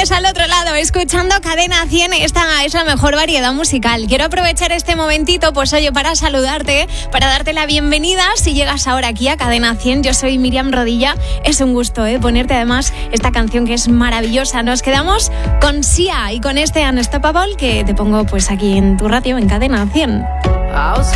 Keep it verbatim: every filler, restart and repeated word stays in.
estés al otro lado escuchando Cadena cien, esta es la mejor variedad musical. Quiero aprovechar este momentito, pues oye, para saludarte, para darte la bienvenida. Si llegas ahora aquí a Cadena cien, yo soy Miriam Rodilla. Es un gusto, ¿eh? Ponerte además esta canción que es maravillosa. Nos quedamos con Sia y con este Unstoppable que te pongo pues aquí en tu radio en Cadena cien.